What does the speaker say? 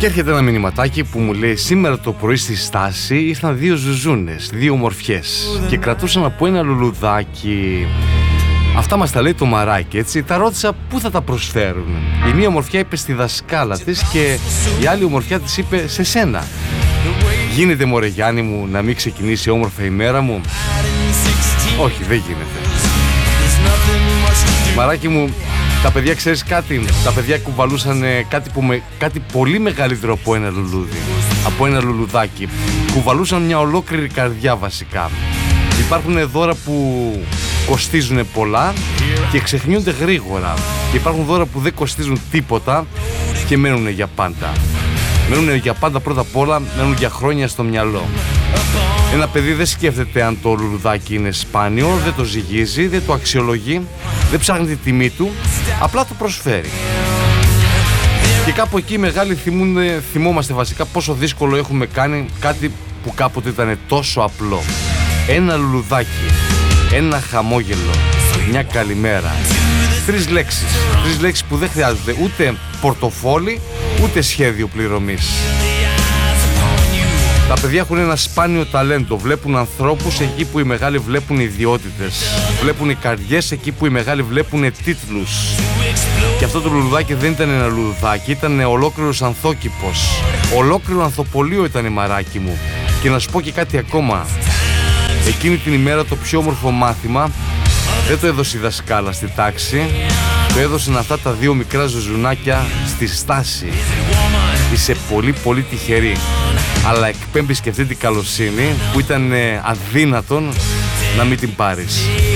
Και έρχεται ένα μηνυματάκι που μου λέει: σήμερα το πρωί στη στάση ήρθαν δύο ζουζούνες, δύο ομορφιές και κρατούσαν από ένα λουλουδάκι. Αυτά μας τα λέει το Μαράκι, έτσι. Τα ρώτησα πού θα τα προσφέρουν. Η μία ομορφιά είπε στη δασκάλα της και η άλλη ομορφιά της είπε σε σένα. Γίνεται, μωρέ Γιάννη μου, να μην ξεκινήσει όμορφα η μέρα μου? Όχι, δεν γίνεται. Μαράκι μου, τα παιδιά, ξέρεις κάτι? Τα παιδιά κουβαλούσαν κάτι πολύ μεγαλύτερο από ένα λουλούδι, από ένα λουλουδάκι. Κουβαλούσαν μια ολόκληρη καρδιά βασικά. Υπάρχουν δώρα που κοστίζουν πολλά και ξεχνιούνται γρήγορα. Και υπάρχουν δώρα που δεν κοστίζουν τίποτα και μένουν για πάντα. Μένουν για πάντα, πρώτα απ' όλα, μένουν για χρόνια στο μυαλό. Ένα παιδί δεν σκέφτεται αν το λουλουδάκι είναι σπάνιο, δεν το ζυγίζει, δεν το αξιολογεί, δεν ψάχνει τη τιμή του, απλά το προσφέρει. Και κάπου εκεί οι μεγάλοι θυμόμαστε βασικά πόσο δύσκολο έχουμε κάνει κάτι που κάποτε ήταν τόσο απλό. Ένα λουλουδάκι, ένα χαμόγελο, μια καλημέρα. Τρεις λέξεις που δεν χρειάζονται ούτε πορτοφόλι, ούτε σχέδιο πληρωμής. Τα παιδιά έχουν ένα σπάνιο ταλέντο. Βλέπουν ανθρώπους εκεί που οι μεγάλοι βλέπουν ιδιότητες. Βλέπουν καρδιές εκεί που οι μεγάλοι βλέπουν τίτλους. Και αυτό το λουλουδάκι δεν ήταν ένα λουλουδάκι, ήταν ολόκληρος ανθόκηπος. Ολόκληρο ανθοπολείο ήταν, Μαράκι μου. Και να σου πω και κάτι ακόμα. Εκείνη την ημέρα το πιο όμορφο μάθημα δεν το έδωσε η δασκάλα στη τάξη, το έδωσαν αυτά τα δύο μικρά ζουζουνάκια στη στάση. Είσαι πολύ πολύ τυχερή, αλλά εκπέμπεις και αυτή την καλοσύνη που ήταν αδύνατον να μην την πάρεις.